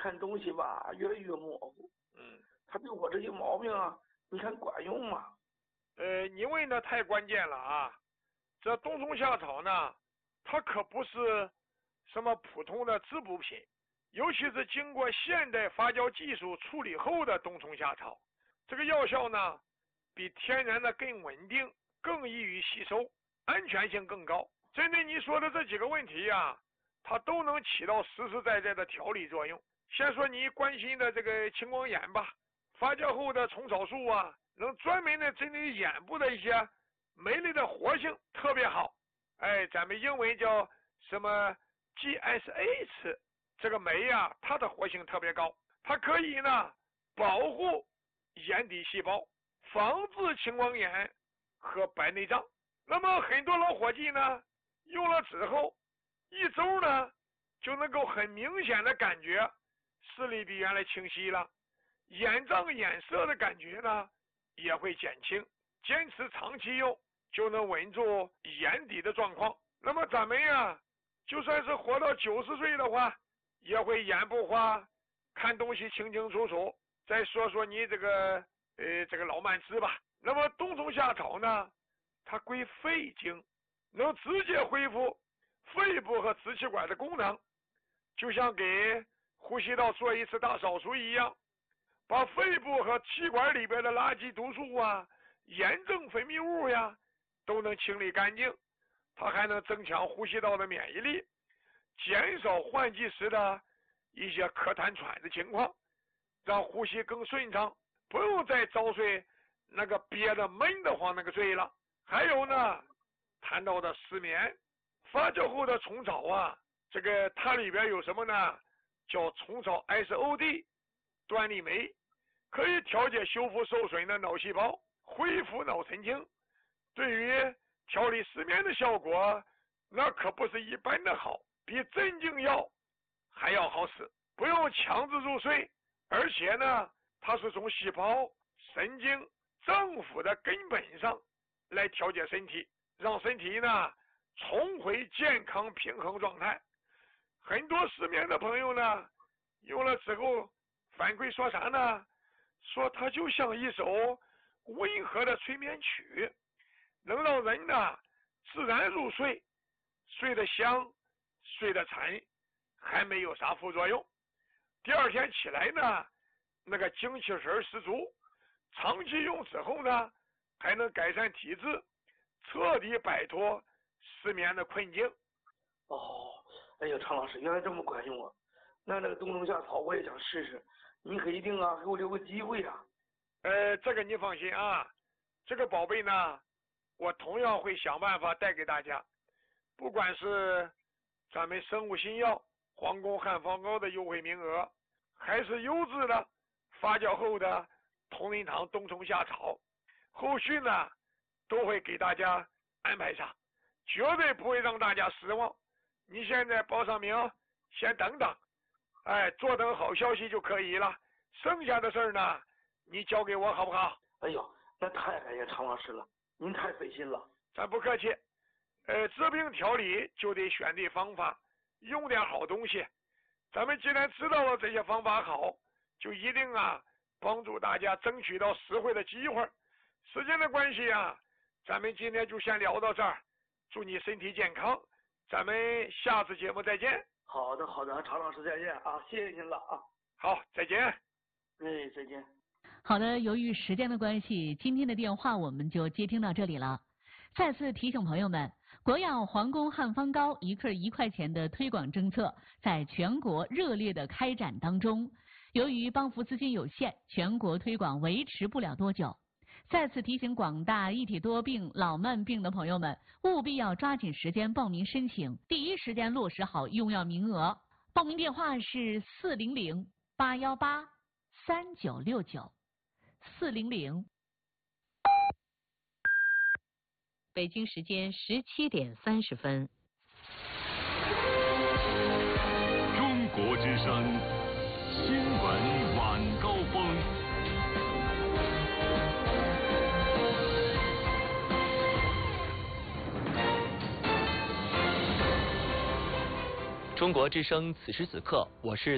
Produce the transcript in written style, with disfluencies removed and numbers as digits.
看东西吧越来越模糊。他对我这些毛病啊，你看管用吗？ 你问的太关键了啊！这冬虫夏草呢，它可不是什么普通的滋补品，尤其是经过现代发酵技术处理后的冬虫夏草，这个药效呢，比天然的更稳定，更易于吸收，安全性更高。针对你说的这几个问题呀，它都能起到实实在在的调理作用。先说你关心的这个青光眼吧，发酵后的虫草素啊，能专门的针对眼部的一些酶类的活性特别好。咱们英文叫什么 GSH 这个酶啊，它的活性特别高，它可以呢保护眼底细胞，防治青光眼和白内障。那么很多老伙计呢用了之后1周呢就能够很明显的感觉视力比原来清晰了，眼胀眼涩的感觉呢也会减轻，坚持长期用就能稳住眼底的状况。那么咱们呀就算是活到90岁的话，也会眼不花，看东西清清楚楚。再说说你这个老慢支吧。那么冬虫夏草呢，它归肺经，能直接恢复肺部和支气管的功能，就像给呼吸道做一次大扫除一样，把肺部和气管里边的垃圾毒素啊、炎症分泌物呀都能清理干净。它还能增强呼吸道的免疫力，减少换季时的一些咳痰喘的情况，让呼吸更顺畅，不用再遭睡那个憋得闷得慌那个睡了。还有呢，谈到的失眠，发酵后的虫草啊，这个它里边有什么呢？叫虫草 SOD 端粒酶，可以调节修复受损的脑细胞，恢复脑神经，对于调理失眠的效果那可不是一般的好，比镇静药还要好使，不用强制入睡，而且呢它是从细胞、神经、脏腑的根本上来调节身体，让身体呢重回健康平衡状态。很多失眠的朋友呢用了之后反馈说啥呢？说它就像一首温和的催眠曲，能让人呢自然入睡，睡得香，睡得沉，还没有啥副作用。第二天起来呢，那个精气神十足，长期用之后呢，还能改善体质，彻底摆脱失眠的困境。 哎呀，常老师，原来这么管用啊！那个冬虫夏草我也想试试，你可一定啊给我留个机会啊。 这个你放心啊，这个宝贝呢，我同样会想办法带给大家，不管是咱们生物新药皇宫汉方膏的优惠名额，还是优质的发酵后的同仁堂冬虫夏草，后续呢都会给大家安排上，绝对不会让大家失望。你现在报上名，先等等，坐等好消息就可以了。剩下的事儿呢，你交给我好不好？ 哎呦，那太感谢常老师了，您太费心了。 咱不客气。治病调理就得选对方法，用点好东西。咱们既然知道了这些方法好，就一定啊帮助大家争取到实惠的机会。时间的关系啊，咱们今天就先聊到这儿。祝你身体健康，咱们下次节目再见。 好的，常老师再见啊，谢谢您了啊。 好，再见。 再见。 好的，由于时间的关系，今天的电话我们就接听到这里了。再次提醒朋友们，国药皇宫汉方膏1克1块钱的推广政策在全国热烈的开展当中。由于帮扶资金有限，全国推广维持不了多久。再次提醒广大一体多病、老慢病的朋友们，务必要抓紧时间报名申请，第一时间落实好用药名额。报名电话是400-818-3969。400。北京时间17点30分。 中国之声新闻晚高峰。 中国之声此时此刻，我是